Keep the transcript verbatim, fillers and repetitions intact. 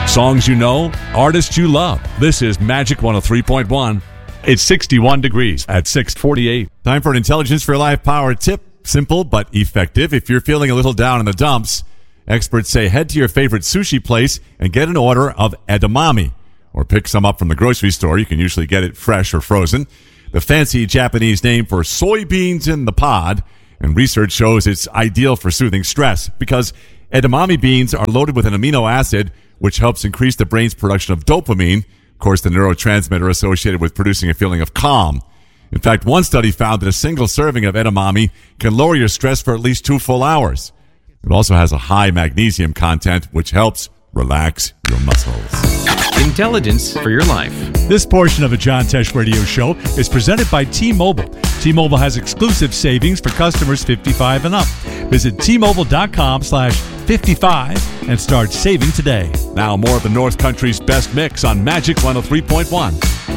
Songs you know, artists you love. This is Magic one oh three point one. It's sixty-one degrees at six forty-eight. Time for an Intelligence for Life power tip. Simple but effective. If you're feeling a little down in the dumps, experts say head to your favorite sushi place and get an order of edamame. Or pick some up from the grocery store. You can usually get it fresh or frozen. The fancy Japanese name for soybeans in the pod. And research shows it's ideal for soothing stress because edamame beans are loaded with an amino acid which helps increase the brain's production of dopamine, of course, the neurotransmitter associated with producing a feeling of calm. In fact, one study found that a single serving of edamame can lower your stress for at least two full hours. It also has a high magnesium content, which helps relax your muscles. Intelligence for your life. This portion of the John Tesh Radio Show is presented by T-Mobile. T-Mobile has exclusive savings for customers fifty-five and up. Visit T-Mobile.com slash 55 and start saving today. Now more of the North Country's best mix on Magic one oh three point one.